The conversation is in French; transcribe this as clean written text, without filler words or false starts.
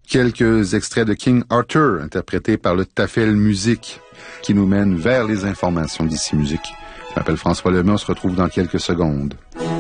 Quelques extraits de King Arthur, interprétés par le Tafel Musique, qui nous mène vers les informations d'ici musique. Je m'appelle François Lemay, on se retrouve dans quelques secondes.